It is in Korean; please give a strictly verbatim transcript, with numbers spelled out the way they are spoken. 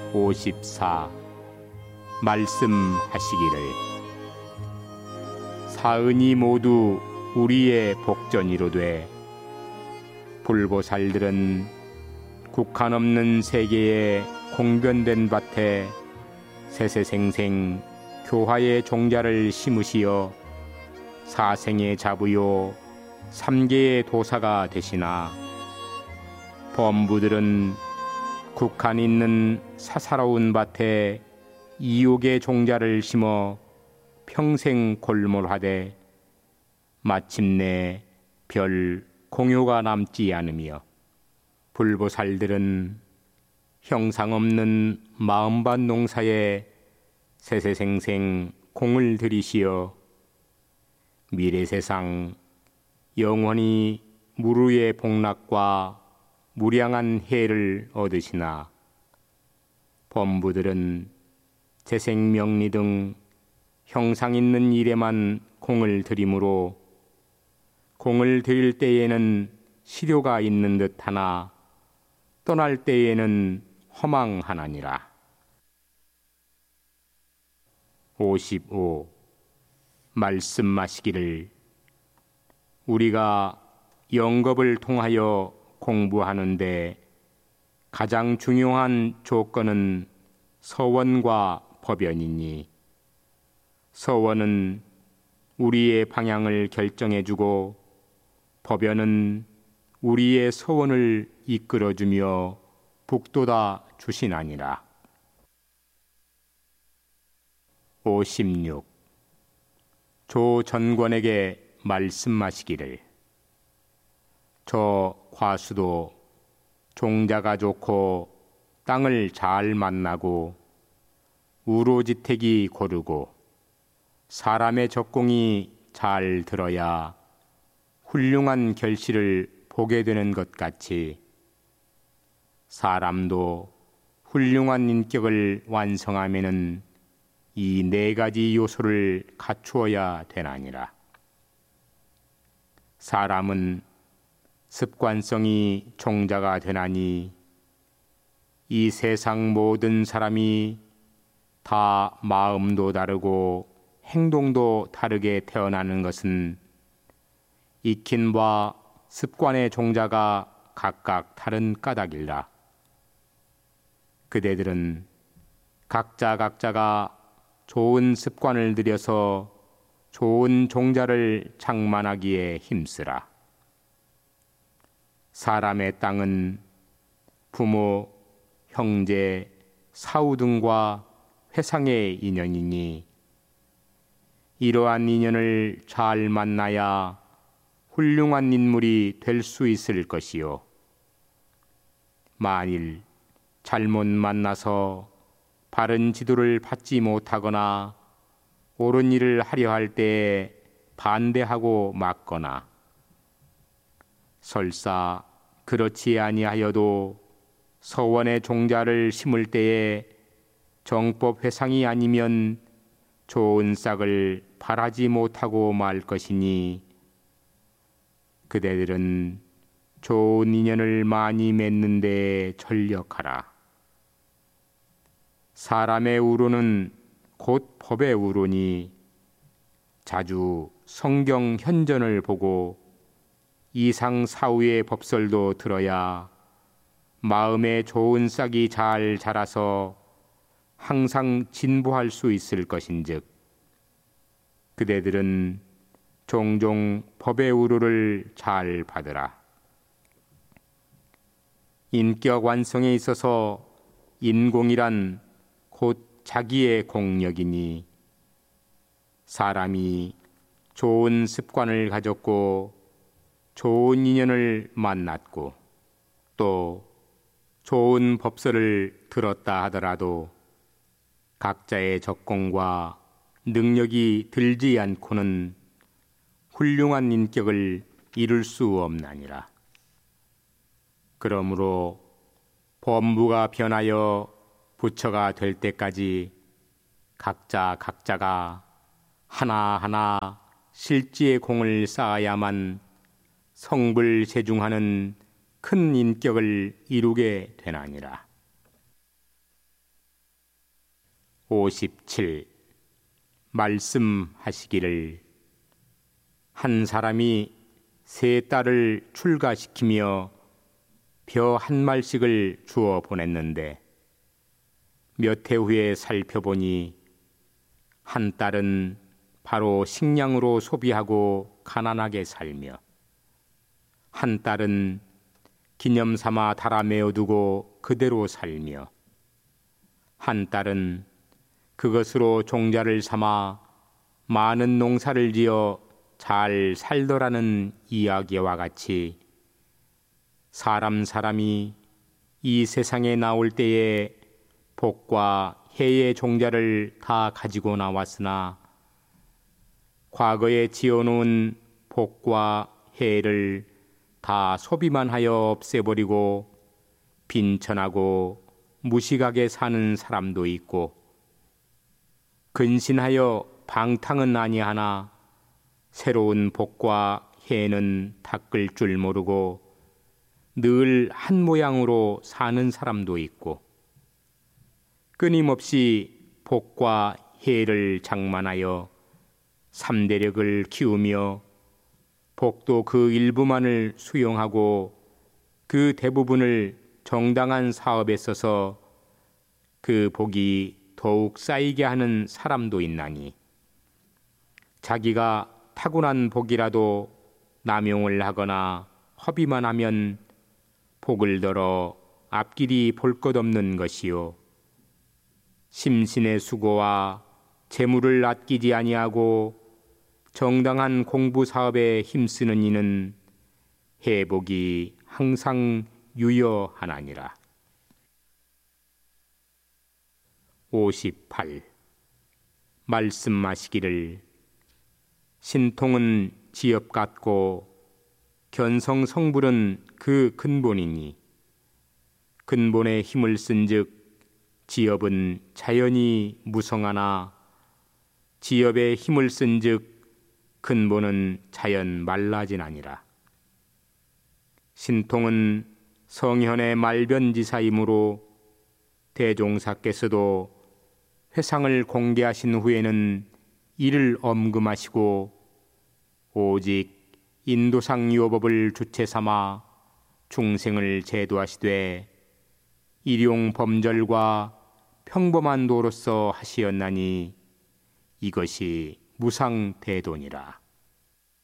오십사. 말씀하시기를 사은이 모두 우리의 복전이로되 불보살들은 국한 없는 세계에 공변된 밭에 세세생생 교화의 종자를 심으시어 사생의 자부요 삼계의 도사가 되시나 범부들은 국한 있는 사사로운 밭에 이욕의 종자를 심어 평생 골몰하되 마침내 별 공효가 남지 않으며 불보살들은 형상 없는 마음밭 농사에 세세생생 공을 들이시어 미래세상 영원히 무루의 복락과 무량한 해를 얻으시나 범부들은 재생명리 등 형상 있는 일에만 공을 들이므로 공을 들일 때에는 시료가 있는 듯하나 떠날 때에는 허망하나니라. 오십오. 말씀하시기를 우리가 영겁을 통하여 공부하는데 가장 중요한 조건은 서원과 법연이니 서원은 우리의 방향을 결정해주고 법연은 우리의 서원을 이끌어주며 북돋아 주시나니라. 오십육. 조전권에게 말씀하시기를 저 과수도 종자가 좋고 땅을 잘 만나고 우로지택이 고르고 사람의 적공이 잘 들어야 훌륭한 결실을 보게 되는 것 같이 사람도 훌륭한 인격을 완성하면은 이 네 가지 요소를 갖추어야 되나니라. 사람은 습관성이 종자가 되나니 이 세상 모든 사람이 다 마음도 다르고 행동도 다르게 태어나는 것은 익힌 바 습관의 종자가 각각 다른 까닭이라. 그대들은 각자 각자가 좋은 습관을 들여서 좋은 종자를 장만하기에 힘쓰라. 사람의 땅은 부모, 형제, 사우 등과 회상의 인연이니 이러한 인연을 잘 만나야 훌륭한 인물이 될 수 있을 것이요. 만일 잘못 만나서 바른 지도를 받지 못하거나 옳은 일을 하려 할 때에 반대하고 막거나 설사 그렇지 아니하여도 서원의 종자를 심을 때에 정법 회상이 아니면 좋은 싹을 발하지 못하고 말 것이니 그대들은 좋은 인연을 많이 맺는 데 전력하라. 사람의 우로는 곧 법의 우로니 자주 성경 현전을 보고 이상 사후의 법설도 들어야 마음에 좋은 싹이 잘 자라서 항상 진보할 수 있을 것인즉 그대들은 종종 법의 우루를 잘 받으라. 인격 완성에 있어서 인공이란 곧 자기의 공력이니 사람이 좋은 습관을 가졌고 좋은 인연을 만났고 또 좋은 법설을 들었다 하더라도 각자의 적공과 능력이 들지 않고는 훌륭한 인격을 이룰 수 없나니라. 그러므로 범부가 변하여 부처가 될 때까지 각자 각자가 하나하나 실지의 공을 쌓아야만 성불세중하는 큰 인격을 이루게 되나니라. 오십칠. 말씀하시기를 한 사람이 세 딸을 출가시키며 벼 한 말씩을 주어 보냈는데 몇 해 후에 살펴보니 한 딸은 바로 식량으로 소비하고 가난하게 살며 한 딸은 기념 삼아 달아 메어두고 그대로 살며 한 딸은 그것으로 종자를 삼아 많은 농사를 지어 잘 살더라는 이야기와 같이 사람 사람이 이 세상에 나올 때에 복과 해의 종자를 다 가지고 나왔으나 과거에 지어놓은 복과 해를 다 소비만 하여 없애버리고 빈천하고 무식하게 사는 사람도 있고 근신하여 방탕은 아니하나 새로운 복과 해는 닦을 줄 모르고 늘 한 모양으로 사는 사람도 있고 끊임없이 복과 해를 장만하여 삼대력을 키우며 복도 그 일부만을 수용하고 그 대부분을 정당한 사업에 써서 그 복이 더욱 쌓이게 하는 사람도 있나니 자기가 타고난 복이라도 남용을 하거나 허비만 하면 복을 덜어 앞길이 볼 것 없는 것이요 심신의 수고와 재물을 아끼지 아니하고 정당한 공부 사업에 힘쓰는 이는 해복이 항상 유효하나니라. 오십팔. 말씀하시기를 신통은 지엽 같고 견성 성불은 그 근본이니 근본에 힘을 쓴즉 지엽은 자연히 무성하나 지엽에 힘을 쓴즉 근본은 자연 말라지나니라. 신통은 성현의 말변지사이므로 대종사께서도 회상을 공개하신 후에는 이를 엄금하시고 오직 인도상 요법을 주체 삼아 중생을 제도하시되 일용 범절과 평범한 도로서 하시었나니 이것이 무상대도니라.